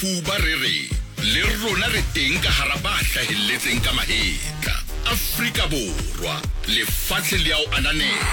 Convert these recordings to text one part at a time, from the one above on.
Fuba re le rona re teng ka hara ba hlahelletseng ka mahetla. Afrika Borwa le fatshe le ao ananela.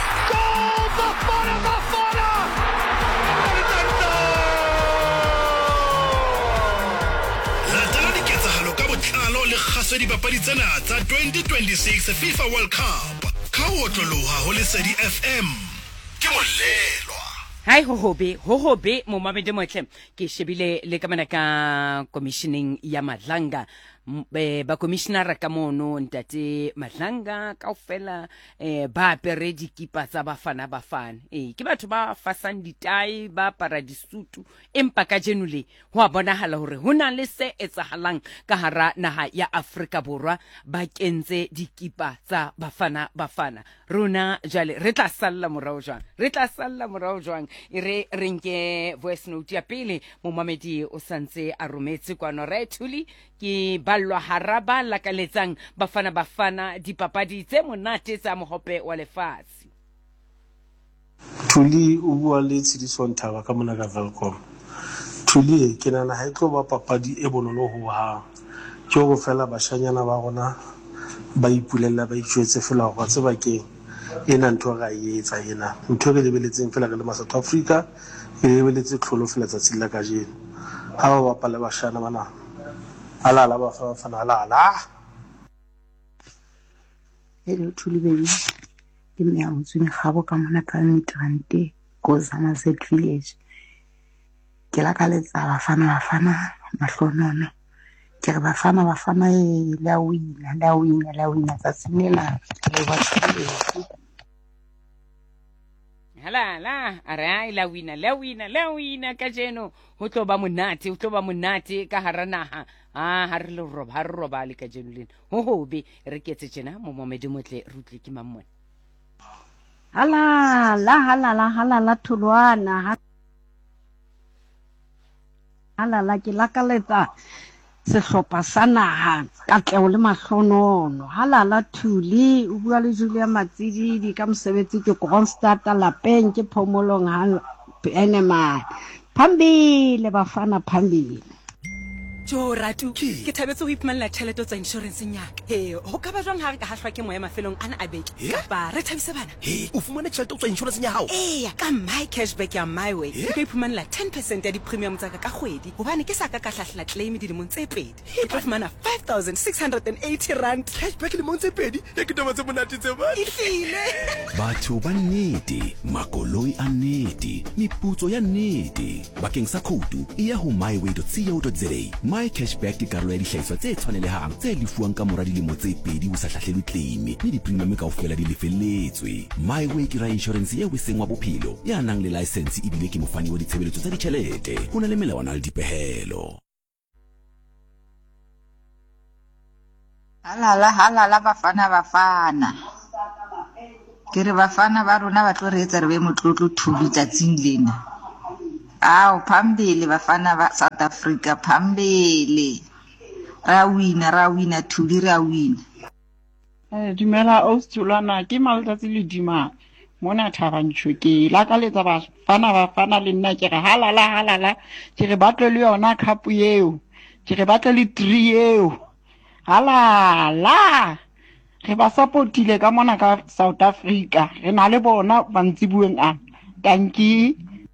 Latela diketsahalo ka botlalo le kgaso dipapadi tsena tsa 2026 FIFA World Cup. Ka ho otloloha ho Lesedi FM. Ke molelwa. Hai ho hobe mo mamedi motle ke shebile le ka mana ka commissioning ya Madlanga ba commissioner ka mono ntate Madlanga kaofela ba apere dikipa tsa bafana ke batho ba fasang ditai ba para disutu empa ka jenule ho a bonahala hore hona le se etsahalang ka hara naha ya Afrika Borwa ba kentse dikipa tsa bafana rona jale re tla salla morao jwang ire renke voice note ya pele mo mamedi o santse a rometse kwano Raithuli ke ballwa haraba la kaletsang bafana dipapadi tse monate tsa mohope wa lefatshe. Thuli o bua le Tshediso Ntaba ka mona ka Velcom. Thuli ke nana ha itlo ba papadi e bonolo ho ha ke go fela bashanyana ba rona ba ipulella ba itjwetse fela go tse bakeng ena ntho ga etsa ena ntho re lebeletseng fela ka le South Africa re lebeletse tlholo fela tsa tsela ka jeno ha ba bapala bashana bana ala ba fana ala Hello Thuli baby ke me a motsweng gabo ka mona ka Midrand go Zama Z Village ke la ka letsa bafana mahlonono ke re bafana la wina tsa tsinela le ba tsile Hala ara la wina ka jeno ho tlo ba monate ka hara naha ha re le roba le ka jeno lena ho hobe re ketse tjena mo momedi motle rutle ke mammone hala Thulwana hala ke lakaletsa sehlopha sa naha Katleho le Mahlonono hala Thuli o bua le Julia Matsidi ka mosebetsi ke Kronstadt lapeng ke phomolong ha enema phambile bafana phambile Jo Ratu ke thabetse ho ipmanela tšhelete tsa insurance nyaka ho ka ba jwang ha re ka hahlwa ke moya mafelong ana a beke kapa re thabise bana O fumane tšhelete tsa insurance ya hao. Ka my cashback ya my way ke ka iphumanela 10% ya di-premium tsa ka kgwedi hobane ke sa ka hlahla claim dilemong tse pedi ke tlo fumana 5,680 rand Cashback le mong tse pedi ya ke taba tse monate tse ba. Ehlile Batho ba nnete, makoloi a nnete, meputso ya nnete. Bakeng sa khoutu, e ya ho myway.co.za. My cashback ke karolo ya dihlahiswa tse tshwanelehang tse lefuwang ka mora dilemo tse pedi ho sa hlahlelwe claim le di-premium kaofela di lefelletswe. Myway ke ra insurance ya weseng wa bophelo ya nang le license ebile ke mofani wa ditshebeletso tsa ditjhelete. Ho na le melawana le dipehelo. Halala bafana ke re bafana ba rona ba tlo re etsa re be motlotlo Thuli tsatsing lena phambili bafana ba South Africa phambili ra wina Thuli ra wina dumela Thulwana ke maletsatsi le dima mona Thabantsho ke la ka letsa bafana le nna ke re halala ke re batle le yona cup eo ke re batle le 3 eo halala re ba supportile ka mona ka South Africa re na le bona bantsibueng a danki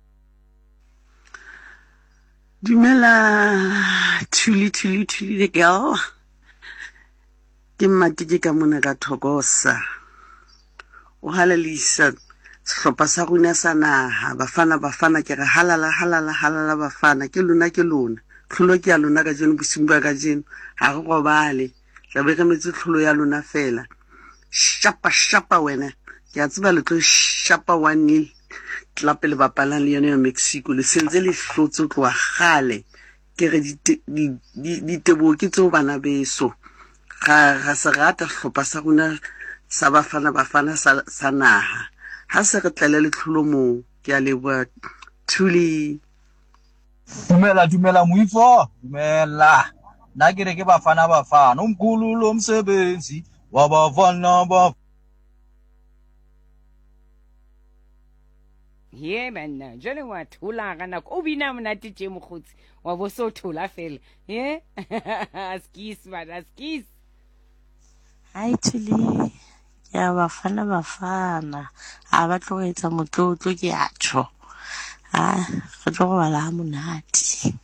Dumela Thuli the girl ke matike ka mona ka Thokosa o halalisa sehlopha sa rona sa naha bafana ke re halala bafana ke lona tlholo ke ya lona ka jeno bosiung ba ka jeno ha re robale tla be re metse tlholo ya lona fela shapa wena ke a tseba le tlo shapa 1-0 Klape le bapalang le yone ya Mexico le sentse le hlotse tloa gale ke re di tebo ke tso bana beso ga se rata hlopha sa rona sa bafana sa naha ha se re tlele le tlholo mo ke a leboa Thuli Dumela Moifo dumela na ke re ke bafana umkhulu lo msebenzi wabafana ye banna jwale wa thola ga nako o bina monate tje mokgotsi wa bo so thola fela ye skis bana skis Actually, ya bafana a ba tlo etsa motlotlo ke a tjho re tlo go bala monate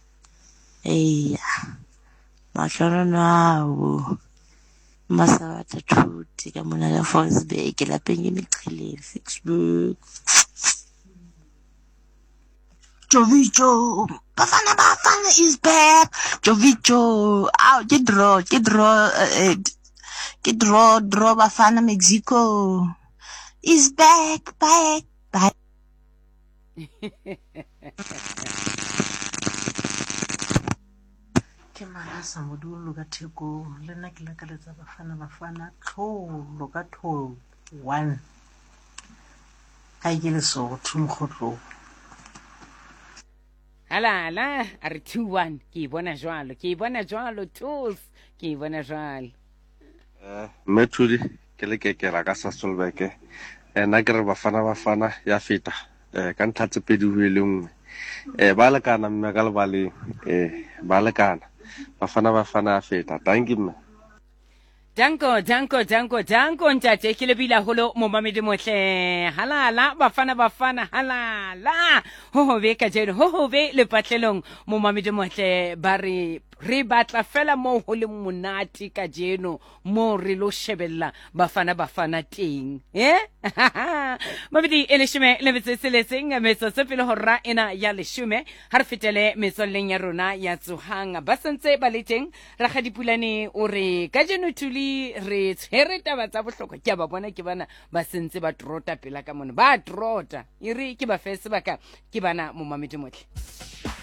mahlonono ao Masabata Truth ka mona la Forsberg lapeng ke Meqheleng Sixburg Jovicho Bafana is back Jovicho get draw Bafana Mexico is back ke marasa modulu ka theko le nna ke lakaletsa bafana tlholo ka tlholo 1 ka ke le so thumkhotlo ala a re 2-1 ke bona jwalo tools ke bona jwalo Methodi ke le kekela ka Sasolburg nna ke re bafana ya feta ka ntlha tse pedi ho ile nngwe ba lekana mme ka lebaleng ba lekana bafana ya feta thank you mme Danko ntate ke lebila holo momamedi mohle halala bafana halala ho be ka jeno ho be le patlelong momamedi mohle ba re batla fela mo ho le monate ka jeno mo re lo shebella bafana teng mabedi eleshime le metseleseng metso sepele horra ena ya leshume har fetele metsolleng ya rona ya tsohang ba sentse ba le teng ra ga dipulane o re ka jeno tuli re tshwere taba tsa bohlokwa ke ba bona ke bana ba sentse ba trota pela ka mona ba trota iri ke ba fese baka ke bana momamedi motle